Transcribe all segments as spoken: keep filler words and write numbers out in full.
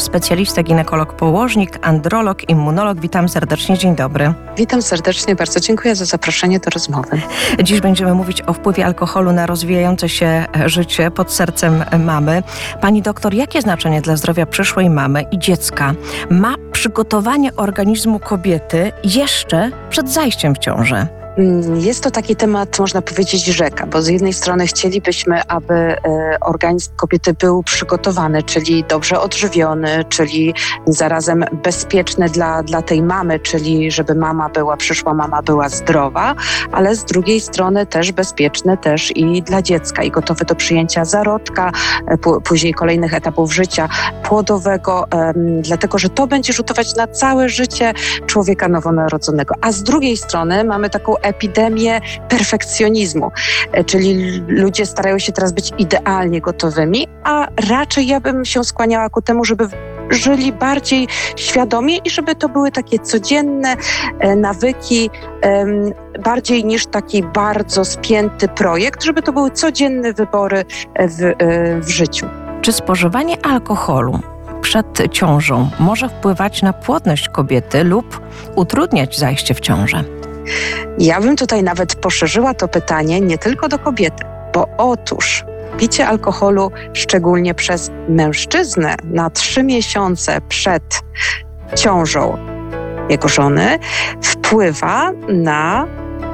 specjalista, ginekolog, położnik, androlog, immunolog. Witam serdecznie, dzień dobry. Witam serdecznie, bardzo dziękuję za zaproszenie do rozmowy. Dziś będziemy mówić o wpływie alkoholu na rozwijające się życie pod sercem mamy. Pani doktor, jakie znaczenie dla zdrowia przyszłej mamy i dziecka ma przygotowanie organizmu kobiety jeszcze przed zajściem w ciążę? Jest to taki temat, można powiedzieć, rzeka, bo z jednej strony chcielibyśmy, aby e, organizm kobiety był przygotowany, czyli dobrze odżywiony, czyli zarazem bezpieczny dla, dla tej mamy, czyli żeby mama była, przyszła mama była zdrowa, ale z drugiej strony też bezpieczny też i dla dziecka i gotowy do przyjęcia zarodka, e, p- później kolejnych etapów życia płodowego, e, dlatego, że to będzie rzutować na całe życie człowieka nowonarodzonego. A z drugiej strony mamy taką epidemię perfekcjonizmu, czyli ludzie starają się teraz być idealnie gotowymi, a raczej ja bym się skłaniała ku temu, żeby żyli bardziej świadomie i żeby to były takie codzienne nawyki, bardziej niż taki bardzo spięty projekt, żeby to były codzienne wybory w, w życiu. Czy spożywanie alkoholu przed ciążą może wpływać na płodność kobiety lub utrudniać zajście w ciążę? Ja bym tutaj nawet poszerzyła to pytanie nie tylko do kobiety, bo otóż picie alkoholu, szczególnie przez mężczyznę na trzy miesiące przed ciążą jego żony, wpływa na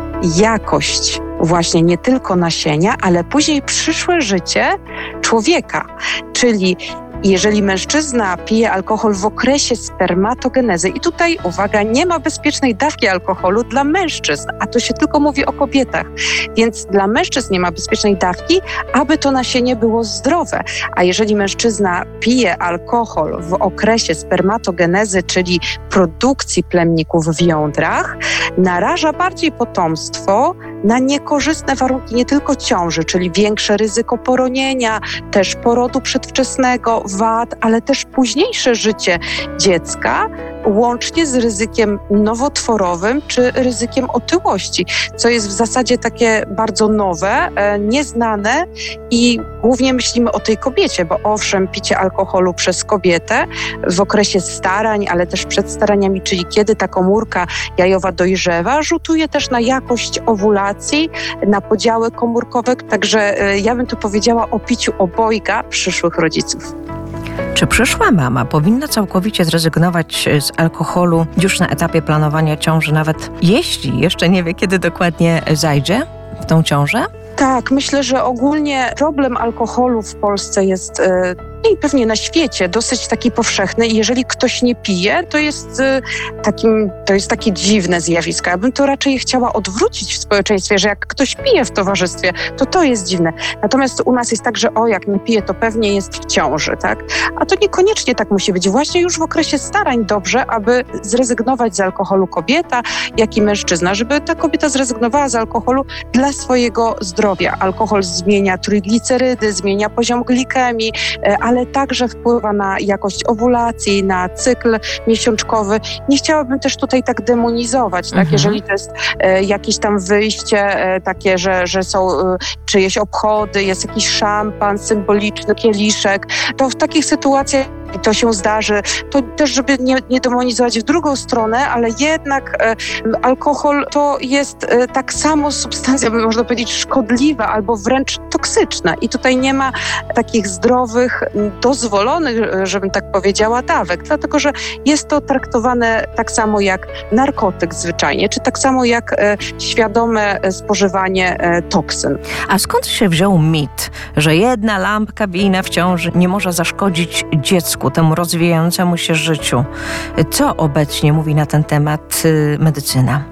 jakość właśnie nie tylko nasienia, ale później przyszłe życie człowieka. Czyli jeżeli mężczyzna pije alkohol w okresie spermatogenezy i tutaj, uwaga, nie ma bezpiecznej dawki alkoholu dla mężczyzn, a to się tylko mówi o kobietach, więc dla mężczyzn nie ma bezpiecznej dawki, aby to nasienie było zdrowe. A jeżeli mężczyzna pije alkohol w okresie spermatogenezy, czyli produkcji plemników w jądrach, naraża bardziej potomstwo na niekorzystne warunki nie tylko ciąży, czyli większe ryzyko poronienia, też porodu przedwczesnego, wad, ale też późniejsze życie dziecka, łącznie z ryzykiem nowotworowym czy ryzykiem otyłości, co jest w zasadzie takie bardzo nowe, e, nieznane i głównie myślimy o tej kobiecie, bo owszem, picie alkoholu przez kobietę w okresie starań, ale też przed staraniami, czyli kiedy ta komórka jajowa dojrzewa, rzutuje też na jakość owulacji, na podziały komórkowe, także e, ja bym tu powiedziała o piciu obojga przyszłych rodziców. Czy przyszła mama powinna całkowicie zrezygnować z alkoholu już na etapie planowania ciąży, nawet jeśli jeszcze nie wie, kiedy dokładnie zajdzie w tą ciążę? Tak, myślę, że ogólnie problem alkoholu w Polsce jest e, i pewnie na świecie dosyć taki powszechny i jeżeli ktoś nie pije, to jest e, takim, to jest takie dziwne zjawisko. Ja bym to raczej chciała odwrócić w społeczeństwie, że jak ktoś pije w towarzystwie, to to jest dziwne. Natomiast u nas jest tak, że o, jak nie pije, to pewnie jest w ciąży, tak? A to niekoniecznie tak musi być. Właśnie już w okresie starań dobrze, aby zrezygnować z alkoholu kobieta, jak i mężczyzna, żeby ta kobieta zrezygnowała z alkoholu dla swojego zdrowia. Alkohol zmienia trójglicerydy, zmienia poziom glikemii, ale także wpływa na jakość owulacji, na cykl miesiączkowy. Nie chciałabym też tutaj tak demonizować, tak? Mhm. Jeżeli to jest e, jakieś tam wyjście e, takie, że, że są e, czyjeś obchody, jest jakiś szampan symboliczny, kieliszek, to w takich sytuacjach i to się zdarzy, to też, żeby nie, nie demonizować w drugą stronę, ale jednak e, alkohol to jest e, tak samo substancja, można powiedzieć, szkodliwa albo wręcz toksyczna. I tutaj nie ma takich zdrowych, dozwolonych, żebym tak powiedziała, dawek, dlatego że jest to traktowane tak samo jak narkotyk zwyczajnie, czy tak samo jak e, świadome spożywanie e, toksyn. A skąd się wziął mit, że jedna lampka wina w ciąży nie może zaszkodzić dziecku, temu rozwijającemu się życiu? Co obecnie mówi na ten temat y, medycyna?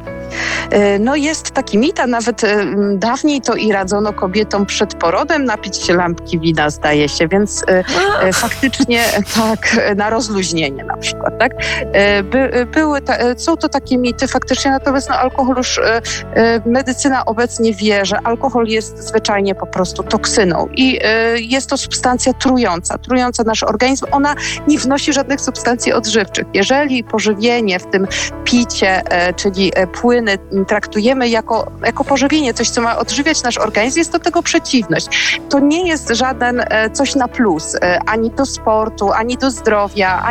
No jest taki mit, a nawet dawniej to i radzono kobietom przed porodem napić się lampki wina, zdaje się, więc e, faktycznie tak, na rozluźnienie na przykład, tak? By, były ta, są to takie mity faktycznie, natomiast no, alkohol już e, medycyna obecnie wie, że alkohol jest zwyczajnie po prostu toksyną i e, jest to substancja trująca, trująca nasz organizm. Ona nie wnosi żadnych substancji odżywczych. Jeżeli pożywienie, w tym picie, e, czyli płyn traktujemy jako, jako pożywienie, coś, co ma odżywiać nasz organizm, jest do tego przeciwność. To nie jest żaden coś na plus, ani do sportu, ani do zdrowia,